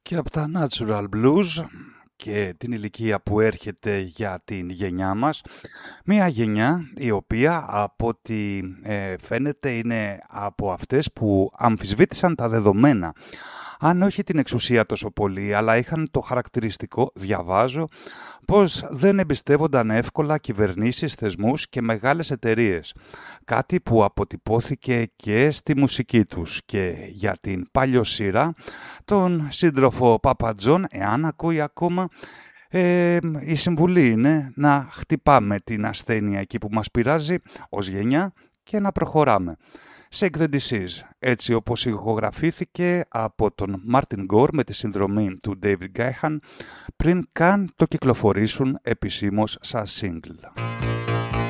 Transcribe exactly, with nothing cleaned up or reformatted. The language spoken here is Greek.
Και από τα Natural Blues και την ηλικία που έρχεται για την γενιά μας, μια γενιά η οποία από ό,τι ε, φαίνεται είναι από αυτές που αμφισβήτησαν τα δεδομένα. Αν όχι την εξουσία τόσο πολύ, αλλά είχαν το χαρακτηριστικό, διαβάζω, πως δεν εμπιστεύονταν εύκολα κυβερνήσεις, θεσμούς και μεγάλες εταιρείες. Κάτι που αποτυπώθηκε και στη μουσική τους. Και για την παλιοσύρα, τον σύντροφο Παπατζόν, εάν ακούει ακόμα, ε, η συμβουλή είναι να χτυπάμε την ασθένεια εκεί που μας πειράζει ως γενιά και να προχωράμε. Shake the Disease, έτσι όπως ηχογραφήθηκε από τον Martin Gore με τη συνδρομή του David Gahan πριν καν το κυκλοφορήσουν επισήμως σαν single.